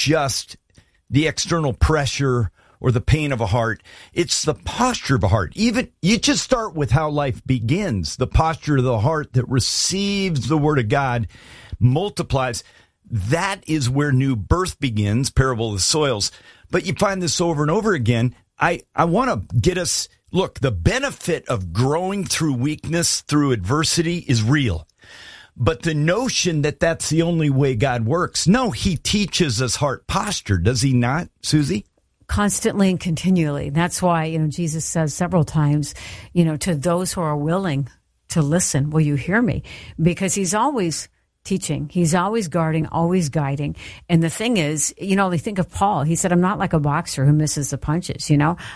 just the external pressure or the pain of a heart. It's the posture of a heart. Even you just start with how life begins. The posture of the heart that receives the word of God multiplies. That is where new birth begins, parable of the soils. But you find this over and over again. I want to get us, look, the benefit of growing through weakness, through adversity is real. But the notion that that's the only way God works, no, he teaches us heart posture, does he not, Susie? Constantly and continually. That's why, Jesus says several times, to those who are willing to listen, will you hear me? Because he's always teaching. He's always guarding, always guiding. And the thing is, they think of Paul. He said, I'm not like a boxer who misses the punches.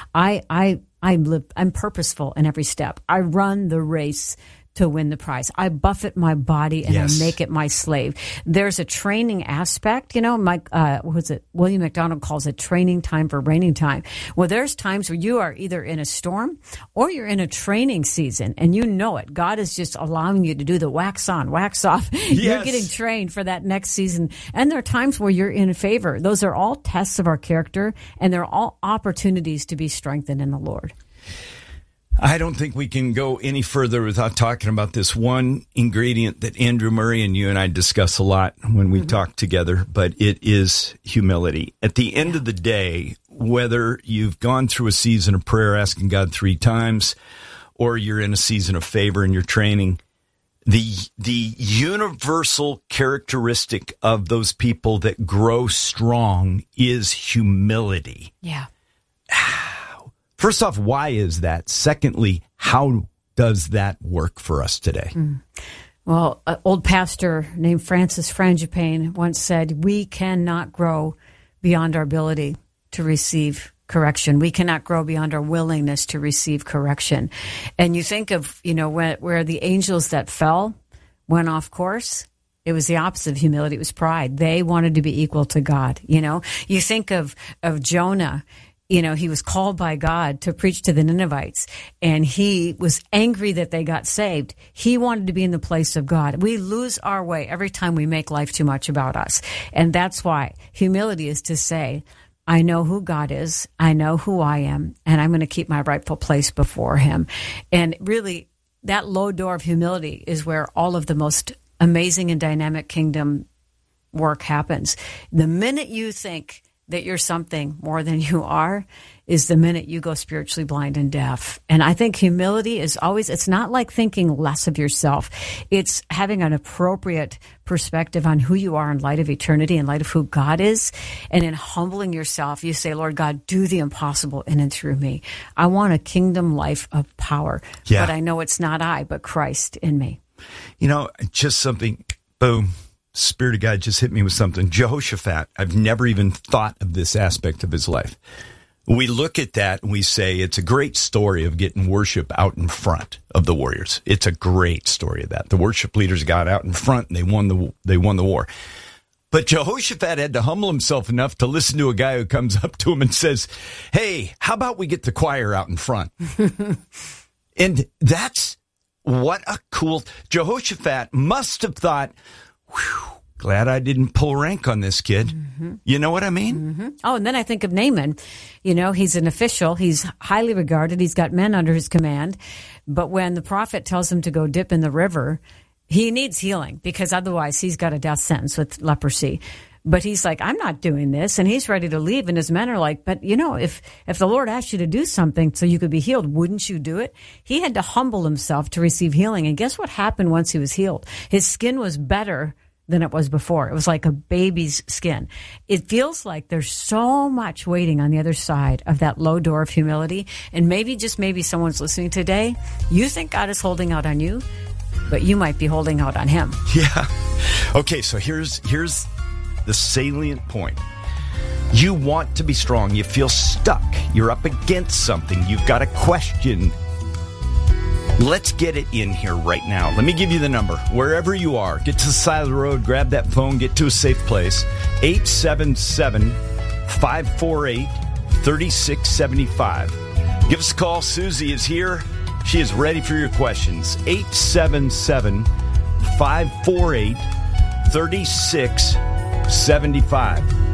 I'm purposeful in every step. I run the race to win the prize. I buffet my body and yes. I make it my slave. There's a training aspect, William McDonald calls it training time for reigning time. Well, there's times where you are either in a storm or you're in a training season and you know it. God is just allowing you to do the wax on, wax off. Yes. You're getting trained for that next season. And there are times where you're in favor. Those are all tests of our character and they're all opportunities to be strengthened in the Lord. I don't think we can go any further without talking about this one ingredient that Andrew Murray and you and I discuss a lot when we talk together, but it is humility. At the end of the day, whether you've gone through a season of prayer asking God 3 times, or you're in a season of favor and you're training, the universal characteristic of those people that grow strong is humility. Yeah. First off, why is that? Secondly, how does that work for us today? Well, an old pastor named Francis Frangipane once said, we cannot grow beyond our ability to receive correction. We cannot grow beyond our willingness to receive correction. And you think of, where the angels that fell went off course. It was the opposite of humility. It was pride. They wanted to be equal to God. You think of Jonah. He was called by God to preach to the Ninevites, and he was angry that they got saved. He wanted to be in the place of God. We lose our way every time we make life too much about us. And that's why humility is to say, I know who God is, I know who I am, and I'm going to keep my rightful place before him. And really, that low door of humility is where all of the most amazing and dynamic kingdom work happens. The minute you think that you're something more than you are is the minute you go spiritually blind and deaf. And I think humility is always, it's not like thinking less of yourself. It's having an appropriate perspective on who you are in light of eternity, in light of who God is. And in humbling yourself, you say, Lord God, do the impossible in and through me. I want a kingdom life of power. Yeah. But I know it's not I, but Christ in me. Just something, boom. Spirit of God just hit me with something. Jehoshaphat, I've never even thought of this aspect of his life. We look at that and we say it's a great story of getting worship out in front of the warriors. It's a great story of that. The worship leaders got out in front and they won the war. But Jehoshaphat had to humble himself enough to listen to a guy who comes up to him and says, hey, how about we get the choir out in front? And that's what a cool... Jehoshaphat must have thought, whew, glad I didn't pull rank on this kid. Mm-hmm. You know what I mean? Mm-hmm. Oh, and then I think of Naaman. He's an official. He's highly regarded. He's got men under his command. But when the prophet tells him to go dip in the river, he needs healing because otherwise he's got a death sentence with leprosy. But he's like, I'm not doing this. And he's ready to leave. And his men are like, but if the Lord asked you to do something so you could be healed, wouldn't you do it? He had to humble himself to receive healing. And guess what happened once he was healed? His skin was better than it was before. It was like a baby's skin. It feels like there's so much waiting on the other side of that low door of humility. And maybe, just maybe, someone's listening today. You think God is holding out on you, but you might be holding out on him. Yeah. Okay, so here's the salient point. You want to be strong. You feel stuck. You're up against something. You've got a question. Let's get it in here right now. Let me give you the number. Wherever you are, get to the side of the road, grab that phone, get to a safe place. 877-548-3675. Give us a call. Susie is here. She is ready for your questions. 877-548-3675.